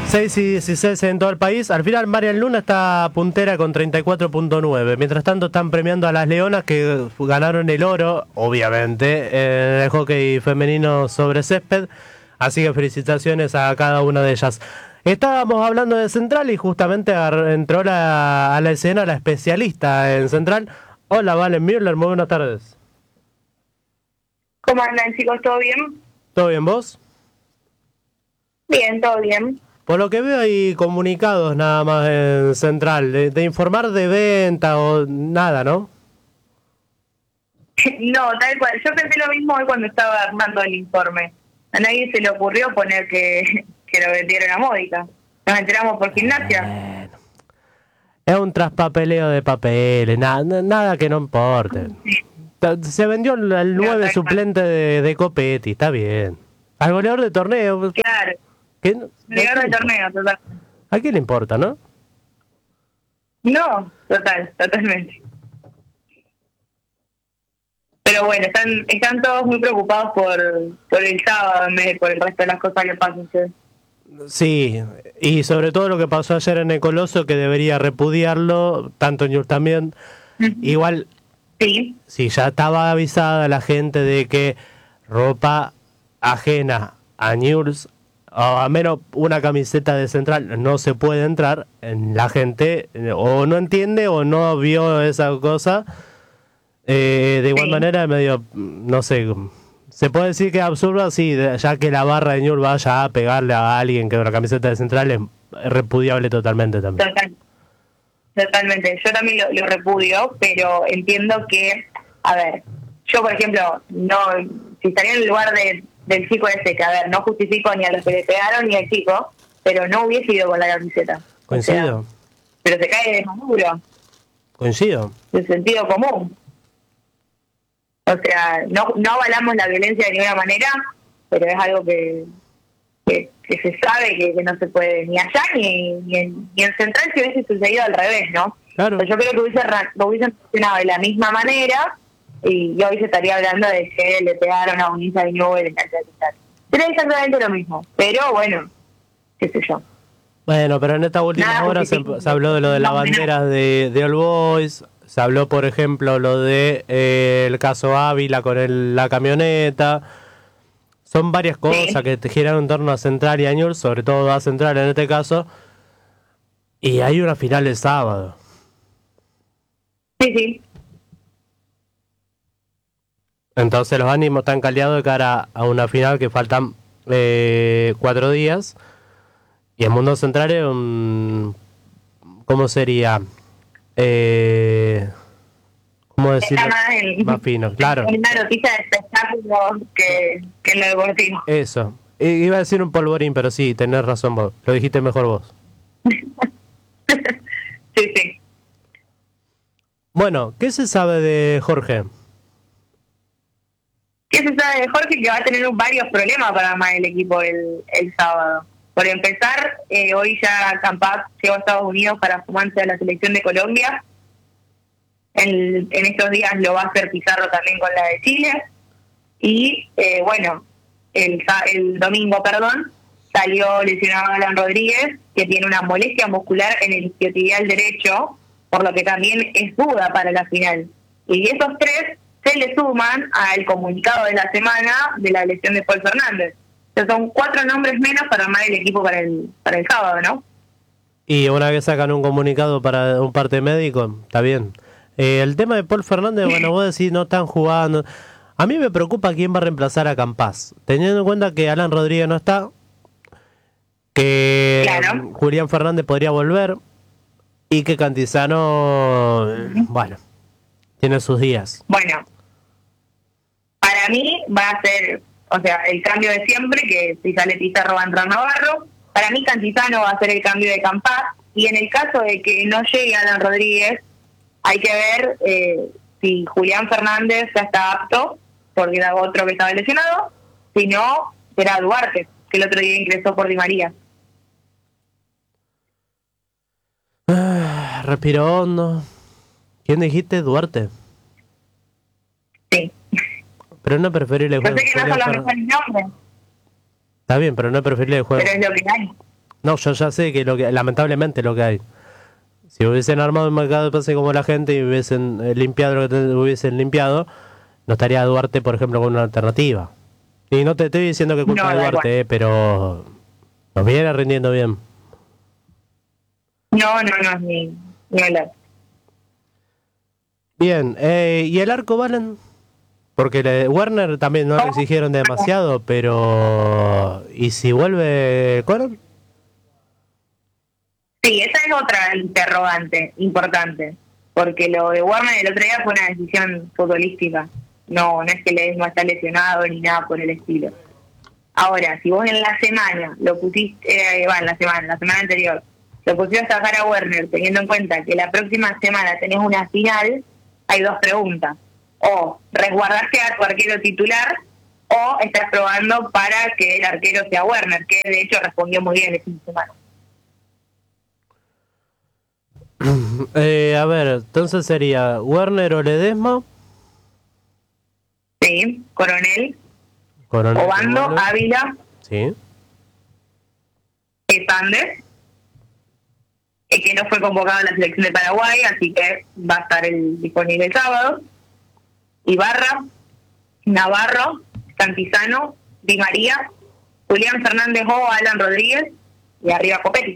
6 y 16 en todo el país. Al final Marian Luna está puntera con 34.9. Mientras tanto están premiando a las Leonas que ganaron el oro, obviamente, en el hockey femenino sobre césped. Así que felicitaciones a cada una de ellas. Estábamos hablando de Central y justamente entró a la escena la especialista en Central. Hola, Valen Müller, muy buenas tardes. ¿Cómo andan, chicos? ¿Todo bien? ¿Todo bien, vos? Bien, todo bien. Por lo que veo hay comunicados nada más en Central, de informar de venta o nada, ¿no? No, tal cual. Yo pensé lo mismo hoy cuando estaba armando el informe. A nadie se le ocurrió poner que lo vendieron a Módica. Nos enteramos por Gimnasia. Es un traspapeleo de papeles, nada que no importe. Se vendió el 9 suplente de Copetti, está bien. Al goleador de torneo. Claro. Goleador de torneo, total. ¿A quién le importa, no? No, totalmente. Pero bueno, están todos muy preocupados por el sábado en vez de por el resto de las cosas que pasan. Sí, y sobre todo lo que pasó ayer en el Coloso, que debería repudiarlo, tanto Newell's también. Igual, sí, ya estaba avisada la gente de que ropa ajena a Newell's, o a menos una camiseta de Central, no se puede entrar. La gente o no entiende o no vio esa cosa. De igual manera, medio, no sé, se puede decir que es absurdo, sí, ya que la barra de Newell's vaya a pegarle a alguien que una camiseta de Central es repudiable totalmente también. Totalmente. Yo también lo repudio, pero entiendo que, a ver, yo por ejemplo, no, si estaría en el lugar del chico ese, que a ver, no justifico ni a los que le pegaron ni al chico, pero no hubiese ido con la camiseta. Coincido. O sea, pero se cae de maduro. Coincido. De sentido común. O sea, no avalamos la violencia de ninguna manera, pero es algo que se sabe que no se puede ni allá ni en Central, si hubiese sucedido al revés, ¿no? Claro. Yo creo que hubiesen funcionado de la misma manera y hoy se estaría hablando de que le pegaron a un hincha de Newell's en cancha de Cristal. Sería exactamente lo mismo, pero bueno, qué sé yo. Bueno, pero en esta última hora se habló de lo de las banderas de All Boys. Se habló, por ejemplo, lo de el caso Ávila con la camioneta. Son varias cosas que te giran en torno a Central y a Newell's, sobre todo a Central en este caso. Y hay una final el sábado. Sí. Entonces los ánimos están caldeados de cara a una final que faltan 4 días. Y el mundo central es ¿cómo sería? ¿Cómo decirlo? Más fino, claro. Es una noticia de espectáculo que en lo deportivo. Eso. Iba a decir un polvorín, pero sí, tenés razón vos. Lo dijiste mejor vos. Sí. Bueno, ¿qué se sabe de Jorge? ¿Qué se sabe de Jorge? Que va a tener varios problemas para armar el equipo el sábado. Por empezar, hoy ya Campas llegó a Estados Unidos para sumarse a la selección de Colombia. En estos días lo va a hacer Pizarro también con la de Chile. Y bueno, el domingo, salió lesionado Alan Rodríguez, que tiene una molestia muscular en el isquiotibial derecho, por lo que también es duda para la final. Y esos tres se le suman al comunicado de la semana de la lesión de Paul Fernández. O sea, son 4 nombres menos para armar el equipo para el sábado, ¿no? Y una vez sacan un comunicado para un parte médico, está bien. El tema de Paul Fernández, bueno, vos decís no están jugando. A mí me preocupa quién va a reemplazar a Campas, teniendo en cuenta que Alan Rodríguez no está, que claro, Julián Fernández podría volver y que Cantizano, bueno, tiene sus días. Bueno, para mí va a ser, o sea, el cambio de siempre, que si sale Pizarro va a entrar Navarro. Para mí Cantizano va a ser el cambio de Campas, y en el caso de que no llegue Alan Rodríguez, hay que ver si Julián Fernández ya está apto, porque era otro que estaba lesionado. Si no, será Duarte, que el otro día ingresó por Di María. Respiro hondo. ¿Quién dijiste? Duarte. Sí. Pero no es preferible jugar. Yo sé que no son los mejores nombres. Está bien, pero no es preferible el juego. Pero es lo que hay. No, yo ya sé que lamentablemente lo que hay. Si hubiesen armado el mercado de pase como la gente y hubiesen limpiado lo que hubiesen limpiado, no estaría Duarte, por ejemplo, con una alternativa. Y no te estoy diciendo que culpa de Duarte, pero nos viene rindiendo bien. No, ni hablar. Bien, ¿y el arco, Valen? Porque Werner también no le exigieron demasiado, pero... ¿Y si vuelve Conan? Sí, esa es otra interrogante importante, porque lo de Werner el otro día fue una decisión futbolística. No es que Ledesma está lesionado ni nada por el estilo. Ahora, si vos en la semana lo pusiste, en la semana anterior, lo pusiste a sacar a Werner, teniendo en cuenta que la próxima semana tenés una final, hay dos preguntas. O resguardaste a tu arquero titular, o estás probando para que el arquero sea Werner, que de hecho respondió muy bien el fin de semana. A ver, entonces sería Werner o Ledesma. Sí, Coronel Obando, Ávila, sí. Sander, que no fue convocado a la selección de Paraguay, así que va a estar disponible el sábado. Ibarra, Navarro, Santizano, Di María, Julián Fernández o Alan Rodríguez, y arriba Copetti.